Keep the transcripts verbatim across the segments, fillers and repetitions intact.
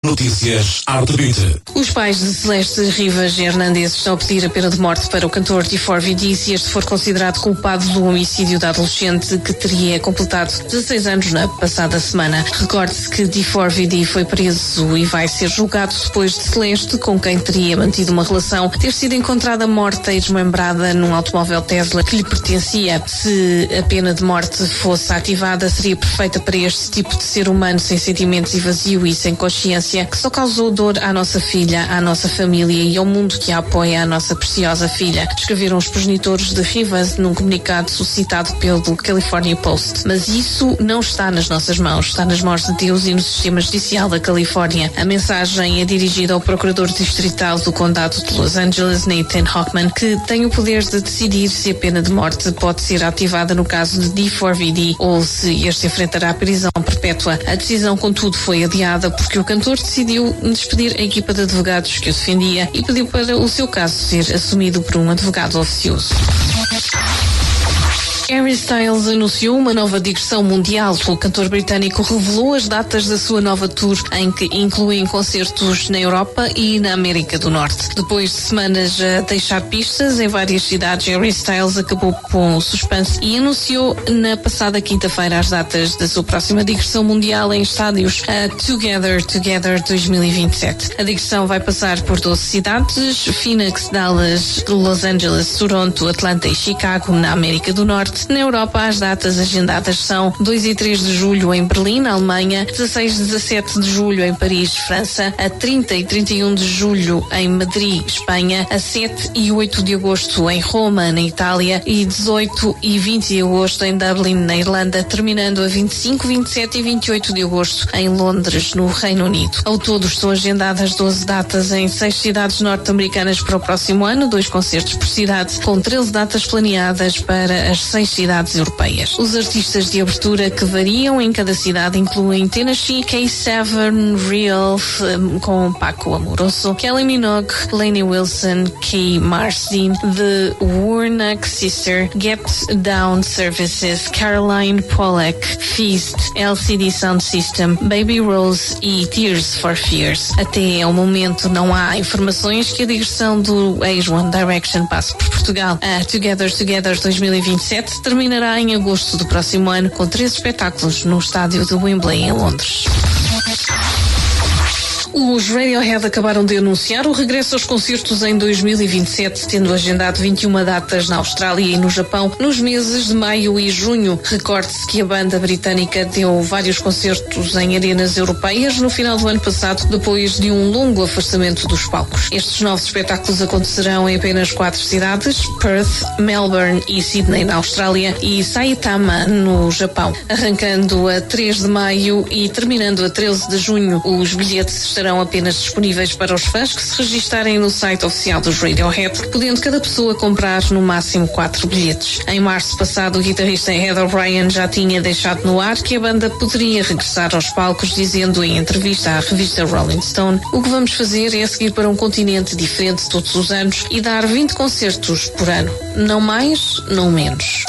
Notícias Arte Beat. Os pais de Celeste Rivas Hernandes estão a pedir a pena de morte para o cantor D quatro V D se este for considerado culpado do homicídio da adolescente que teria completado dezasseis anos na passada semana. Recorde-se que D quatro V D foi preso e vai ser julgado depois de Celeste, com quem teria mantido uma relação, ter sido encontrada morta e desmembrada num automóvel Tesla que lhe pertencia. Se a pena de morte fosse ativada, seria perfeita para este tipo de ser humano sem sentimentos e vazio e sem consciência, que só causou dor à nossa filha, à nossa família e ao mundo que a apoia, a nossa preciosa filha, escreveram os progenitores de Rivas num comunicado suscitado pelo California Post. Mas isso não está nas nossas mãos, está nas mãos de Deus e no sistema judicial da Califórnia. A mensagem é dirigida ao procurador distrital do condado de Los Angeles, Nathan Hochman, que tem o poder de decidir se a pena de morte pode ser ativada no caso de D quatro V D ou se este enfrentará a prisão perpétua. A decisão, contudo, foi adiada porque o cantor decidiu despedir a equipa de advogados que o defendia e pediu para o seu caso ser assumido por um advogado oficioso. Harry Styles anunciou uma nova digressão mundial. O cantor britânico revelou as datas da sua nova tour, em que incluem concertos na Europa e na América do Norte. Depois de semanas a deixar pistas em várias cidades, Harry Styles acabou com o suspense e anunciou na passada quinta-feira as datas da sua próxima digressão mundial em estádios, a Together Together dois mil e vinte e sete. A digressão vai passar por doze cidades: Phoenix, Dallas, Los Angeles, Toronto, Atlanta e Chicago, na América do Norte. Na Europa, as datas agendadas são dois e três de julho em Berlim, na Alemanha, dezasseis e dezassete de julho em Paris, França, a trinta e trinta e um de julho em Madrid, Espanha, a sete e oito de agosto em Roma, na Itália, e dezoito e vinte de agosto em Dublin, na Irlanda, terminando a vinte e cinco, vinte e sete e vinte e oito de agosto em Londres, no Reino Unido. Ao todo estão agendadas doze datas em seis cidades norte-americanas para o próximo ano, dois concertos por cidade, com treze datas planeadas para as seis cidades europeias. Os artistas de abertura que variam em cada cidade incluem Tennessee, K sete, Real, com Paco Amoroso, Kelly Minogue, Lainey Wilson, Kay Marcin, The Warnock Sister, Get Down Services, Caroline Pollack, Feast, L C D Sound System, Baby Rose e Tears for Fears. Até ao momento não há informações que a digressão do ex-One Direction passe por Portugal. A Together Together dois mil e vinte e sete terminará em agosto do próximo ano com três espetáculos no estádio de Wembley, em Londres. Os Radiohead acabaram de anunciar o regresso aos concertos em dois mil e vinte e sete, tendo agendado vinte e uma datas na Austrália e no Japão nos meses de maio e junho. Recorde-se que a banda britânica deu vários concertos em arenas europeias no final do ano passado, depois de um longo afastamento dos palcos. Estes novos espetáculos acontecerão em apenas quatro cidades: Perth, Melbourne e Sydney, na Austrália, e Saitama, no Japão. Arrancando a três de maio e terminando a treze de junho, os bilhetes estarão apenas disponíveis para os fãs que se registarem no site oficial dos Radiohead, podendo cada pessoa comprar no máximo quatro bilhetes. Em março passado, o guitarrista Ed O'Brien já tinha deixado no ar que a banda poderia regressar aos palcos, dizendo em entrevista à revista Rolling Stone: "O que vamos fazer é seguir para um continente diferente todos os anos e dar vinte concertos por ano. Não mais, não menos."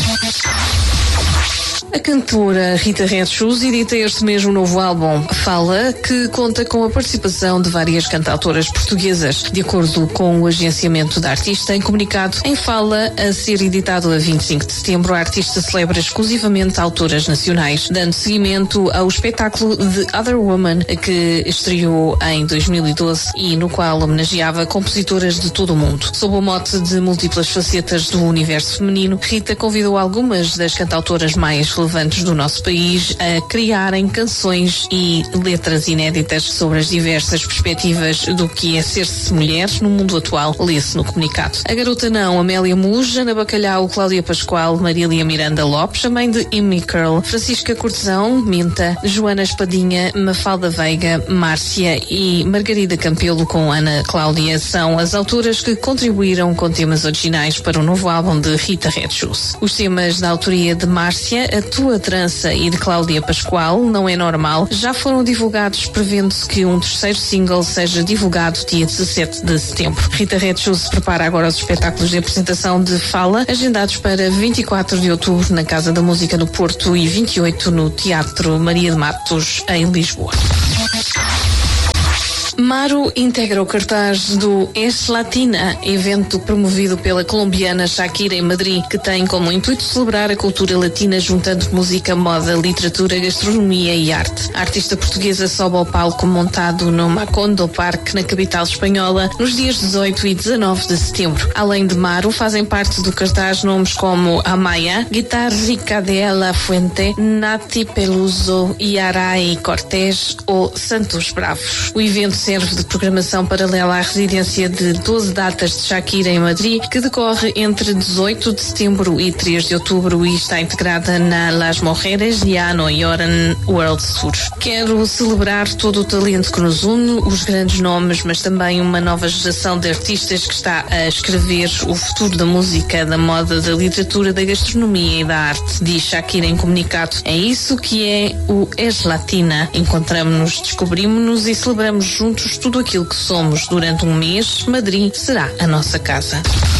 A cantora Rita Red Shoes edita este mesmo novo álbum, Fala, que conta com a participação de várias cantautoras portuguesas. De acordo com o agenciamento da artista, em comunicado, em Fala, a ser editado a vinte e cinco de setembro, a artista celebra exclusivamente autoras nacionais, dando seguimento ao espetáculo The Other Woman, que estreou em dois mil e doze e no qual homenageava compositoras de todo o mundo. Sob o mote de múltiplas facetas do universo feminino, Rita convidou algumas das cantautoras mais relevantes do nosso país a criarem canções e letras inéditas sobre as diversas perspectivas do que é ser-se mulher no mundo atual, lê-se no comunicado. A Garota Não, Amélia Muja, Ana Bacalhau, Cláudia Pascoal, Marília Miranda Lopes, a mãe de Amy Curl, Francisca Cortesão, Minta, Joana Espadinha, Mafalda Veiga, Márcia e Margarida Campelo com Ana Cláudia são as autoras que contribuíram com temas originais para o novo álbum de Rita Red Shoes. Os temas da autoria de Márcia, A Tua Trança e de Cláudia Pascoal, Não É Normal, já foram divulgados, prevendo-se que um terceiro single seja divulgado dia dezassete de setembro. Rita Red Shoes prepara agora os espetáculos de apresentação de Fala, agendados para vinte e quatro de outubro na Casa da Música no Porto e vinte e oito no Teatro Maria de Matos, em Lisboa. Maru integra o cartaz do Es Latina, evento promovido pela colombiana Shakira em Madrid, que tem como intuito celebrar a cultura latina juntando música, moda, literatura, gastronomia e arte. A artista portuguesa sobe ao palco montado no Macondo Park, na capital espanhola, nos dias dezoito e dezanove de setembro. Além de Maru, fazem parte do cartaz nomes como Amaya, Guitarrica de la Fuente, Nati Peluso, Yaray Cortés ou Santos Bravos. O evento serve de programação paralela à residência de doze datas de Shakira em Madrid, que decorre entre dezoito de setembro e três de outubro e está integrada na Las Mujeres Ya No Lloran World Tour. Quero celebrar todo o talento que nos une, os grandes nomes, mas também uma nova geração de artistas que está a escrever o futuro da música, da moda, da literatura, da gastronomia e da arte, diz Shakira em comunicado. É isso que é o Es Latina. Encontramos-nos, descobrimos-nos e celebramos juntos tudo aquilo que somos. Durante um mês, Madrid será a nossa casa.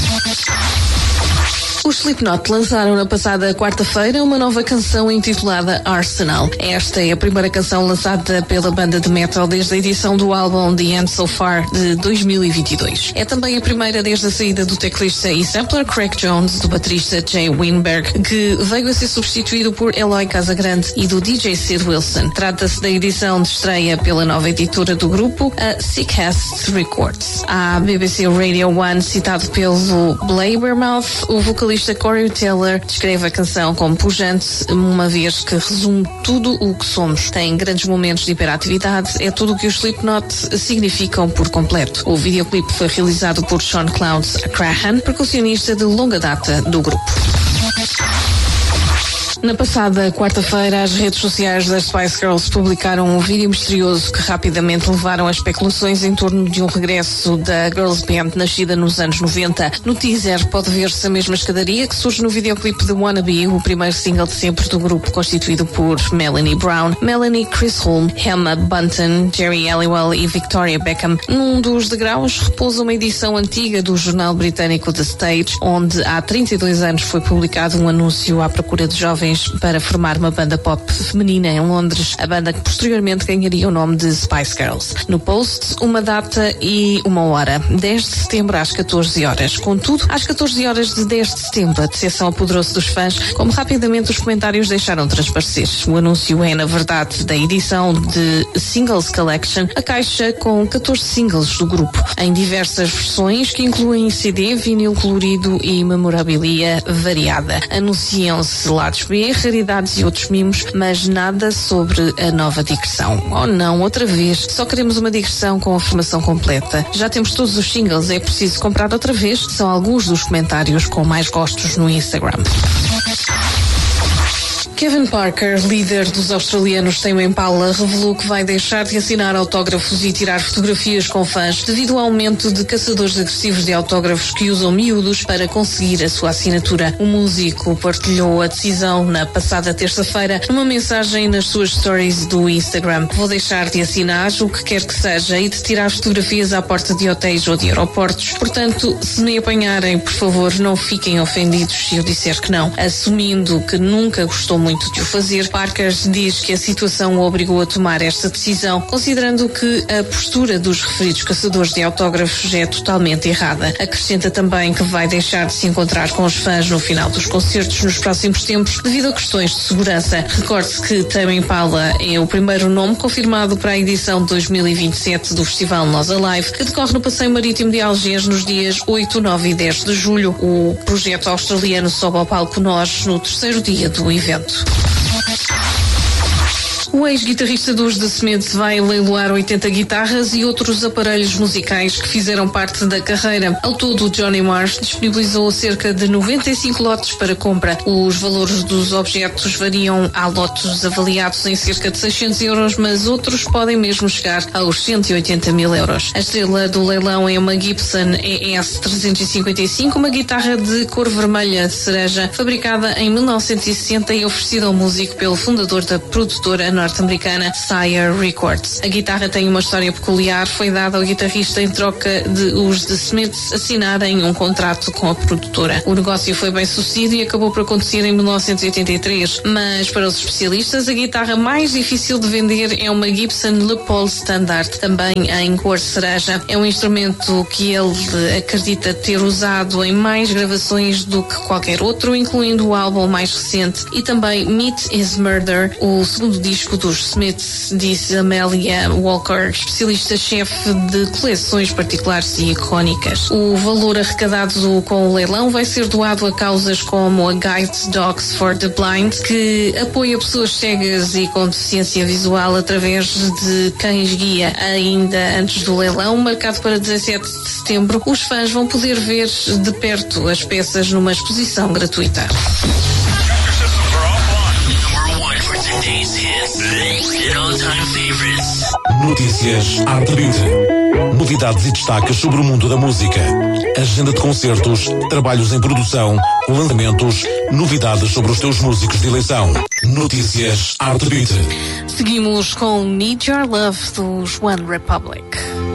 Os Slipknot lançaram na passada quarta-feira uma nova canção intitulada Arsenal. Esta é a primeira canção lançada pela banda de metal desde a edição do álbum The End So Far de dois mil e vinte e dois. É também a primeira desde a saída do teclista e sampler Craig Jones, do baterista Jay Winberg, que veio a ser substituído por Eloy Casagrande, e do D J Sid Wilson. Trata-se da edição de estreia pela nova editora do grupo, a Sickest Records. A B B C Radio One, citado pelo Blabbermouth, o vocalista Corey Taylor descreve a canção como pujante, uma vez que resume tudo o que somos. Tem grandes momentos de hiperatividade, é tudo o que os Slipknot significam por completo. O videoclipe foi realizado por Sean Clouds Crahan, percussionista de longa data do grupo. Na passada quarta-feira, as redes sociais das Spice Girls publicaram um vídeo misterioso que rapidamente levaram a especulações em torno de um regresso da Girls Band nascida nos anos noventa. No teaser pode ver-se a mesma escadaria que surge no videoclipe de Wannabe, o primeiro single de sempre do grupo, constituído por Melanie Brown, Melanie Chris Holm, Emma Bunton, Jerry Halliwell e Victoria Beckham. Num dos degraus repousa uma edição antiga do jornal britânico The Stage, onde há trinta e dois anos foi publicado um anúncio à procura de jovens para formar uma banda pop feminina em Londres, a banda que posteriormente ganharia o nome de Spice Girls. No post, uma data e uma hora, dez de setembro às catorze horas. Contudo, às catorze horas de dez de setembro, a decepção apoderou-se dos fãs, como rapidamente os comentários deixaram transparecer. O anúncio é, na verdade, da edição de Singles Collection, a caixa com catorze singles do grupo, em diversas versões que incluem C D, vinil colorido e memorabilia variada. Anunciam-se lados B, raridades e outros mimos, mas nada sobre a nova digressão. Oh não, outra vez, só queremos uma digressão com a formação completa. Já temos todos os singles, é preciso comprar outra vez? São alguns dos comentários com mais gostos no Instagram. Kevin Parker, líder dos australianos Tame Impala, revelou que vai deixar de assinar autógrafos e tirar fotografias com fãs devido ao aumento de caçadores agressivos de autógrafos que usam miúdos para conseguir a sua assinatura. O músico partilhou a decisão na passada terça-feira numa mensagem nas suas stories do Instagram. Vou deixar de assinar o que quer que seja e de tirar fotografias à porta de hotéis ou de aeroportos. Portanto, se me apanharem, por favor, não fiquem ofendidos se eu disser que não. Assumindo que nunca gostou muito de o fazer, Parker diz que a situação o obrigou a tomar esta decisão, considerando que a postura dos referidos caçadores de autógrafos é totalmente errada. Acrescenta também que vai deixar de se encontrar com os fãs no final dos concertos nos próximos tempos devido a questões de segurança. Recorde-se que Tame Impala é o primeiro nome confirmado para a edição de dois mil e vinte e sete do Festival Nós Alive, que decorre no Passeio Marítimo de Algés nos dias oito, nove e dez de julho. O projeto australiano sobe ao palco Nós no terceiro dia do evento. O ex-guitarrista dos The Smiths vai leiloar oitenta guitarras e outros aparelhos musicais que fizeram parte da carreira. Ao todo, Johnny Marr disponibilizou cerca de noventa e cinco lotes para compra. Os valores dos objetos variam. Há lotes avaliados em cerca de seiscentos euros, mas outros podem mesmo chegar aos cento e oitenta mil euros. A estrela do leilão é uma Gibson E S trezentos e cinquenta e cinco, uma guitarra de cor vermelha cereja, fabricada em mil novecentos e sessenta e oferecida ao músico pelo fundador da produtora norte-americana Sire Records. A guitarra tem uma história peculiar, foi dada ao guitarrista em troca de os The Smiths assinarem um contrato com a produtora. O negócio foi bem sucedido e acabou por acontecer em mil novecentos e oitenta e três, mas para os especialistas a guitarra mais difícil de vender é uma Gibson Les Paul Standard, também em cor cereja. É um instrumento que ele acredita ter usado em mais gravações do que qualquer outro, incluindo o álbum mais recente e também Meat is Murder, o segundo disco dos Smiths, disse Amelia Walker, especialista-chefe de coleções particulares e icónicas. O valor arrecadado com o leilão vai ser doado a causas como a Guide Dogs for the Blind, que apoia pessoas cegas e com deficiência visual através de cães-guia. Ainda antes do leilão, marcado para dezassete de setembro, os fãs vão poder ver de perto as peças numa exposição gratuita. Notícias Arte Beat. Novidades e destaques sobre o mundo da música. Agenda de concertos, trabalhos em produção, lançamentos, novidades sobre os teus músicos de eleição. Notícias Arte Beat. Seguimos com Need Your Love dos One Republic.